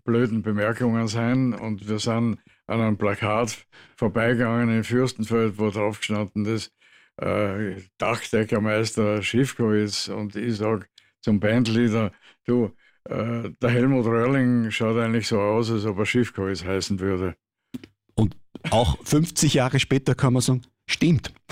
blöden Bemerkungen sein. Und wir sind an einem Plakat vorbeigegangen in Fürstenfeld, wo drauf gestanden ist, Dachdeckermeister Schiffkowitz. Und ich sage zum Bandleader, du, der Helmut Röhrling schaut eigentlich so aus, als ob er Schiffkowitz heißen würde. Und auch 50 Jahre später kann man sagen, stimmt.